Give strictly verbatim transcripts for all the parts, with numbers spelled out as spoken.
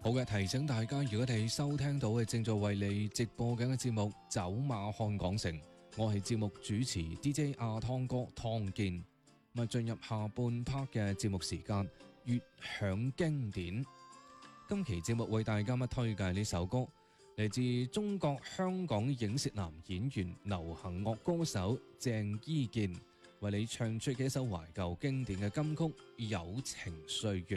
好嘅，提醒大家，如果你收聽到嘅正在為你直播緊嘅節目《走馬看港城》，我係節目主持 D J 阿湯哥湯健。咁啊，進入下半 part 嘅節目時間，粵響經典。今期節目為大家乜推介呢首歌，嚟自中國香港影視男演員、流行樂歌手鄭伊健，為你唱出嘅一首懷舊經典嘅金曲《友情歲月》。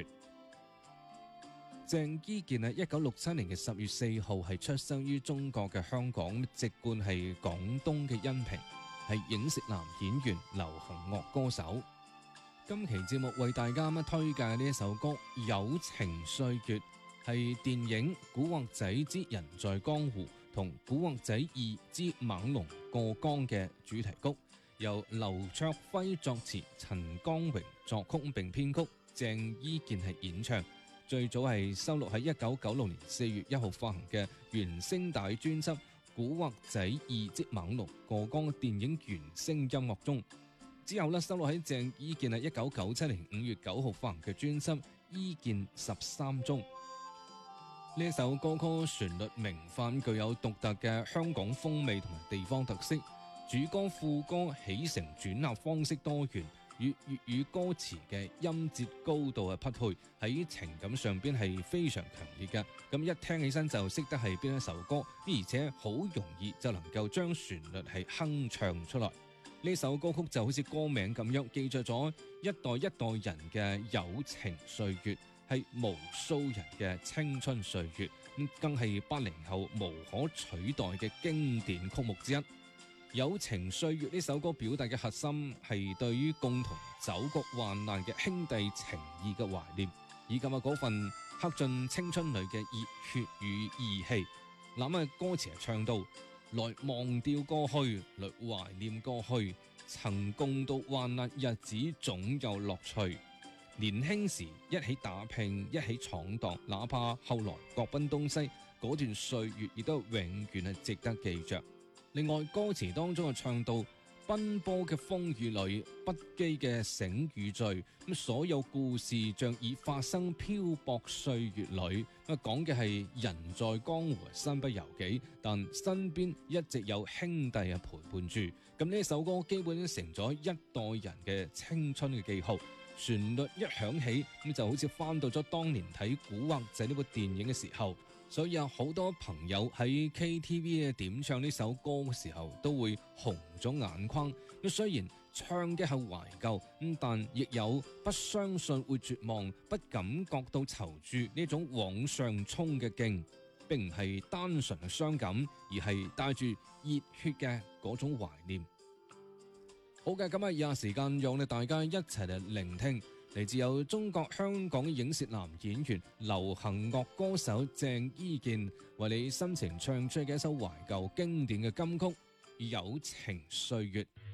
鄭伊健喺一九六七年嘅十月四號係出生於中國嘅香港，籍貫係廣東嘅恩平，係影視男演員、流行樂歌手。今期節目為大家乜推介呢一首歌《友情歲月》，係電影《古惑仔之人在江湖》同《古惑仔二之猛龍過江》嘅主題曲，由劉卓輝作詞，陳光榮作曲並編曲，鄭伊健係演唱。最早係收錄喺一九九六年四月一號發行嘅原聲帶專輯《古惑仔二之猛龍過江》電影原聲音樂中。之後咧，收錄喺鄭伊健喺一九九七年五月九號發行嘅專輯《伊健十三》中。呢一首歌曲旋律明快，具有獨特嘅香港風味同埋地方特色，主歌副歌起承轉合方式多元，與粵語歌詞嘅音節高度嘅匹配，喺情感上邊係非常強烈嘅。咁一聽起身就識得係邊一首歌，而且好容易就能夠將旋律係哼唱出來。呢首歌曲就好似歌名咁樣，記載咗一代一代人嘅友情歲月，係無數人嘅青春歲月，咁更係八零後無可取代嘅經典曲目之一。友情歲月呢首歌表達嘅核心係對於共同走過患難嘅兄弟情誼嘅懷念，以及啊嗰份刻進青春裏嘅熱血與義氣。諗啊歌詞係唱到：來忘掉過去，來懷念過去，曾共度患難日子總有樂趣。年輕時一起打拼，一起闖蕩，哪怕後來各奔東西，嗰段歲月亦都永遠係值得記着。另外歌詞當中啊唱到奔波嘅風雨裏，不羈嘅醒與醉，咁所有故事像已發生漂泊歲月裏，咁講嘅係人在江湖身不由己，但身邊一直有兄弟啊陪伴住。咁呢首歌基本成咗一代人嘅青春嘅記號。旋律一響起，咁就好似翻到咗當年睇《古惑仔》呢部電影嘅時候，所以有好多朋友喺 K T V 嘅點唱呢首歌嘅時候，都會紅咗眼眶。咁雖然唱嘅係懷舊，咁但亦有不相信會絕望，不感覺到躊躇呢種往上衝嘅勁，並唔係單純嘅傷感，而係帶住熱血嘅嗰種懷念。好嘅，咁啊，以下時間讓你大家一齊嚟聆聽嚟自有中國香港影視男演員、流行樂歌手鄭伊健為你深情唱出嘅一首懷舊經典嘅金曲《友情歲月》。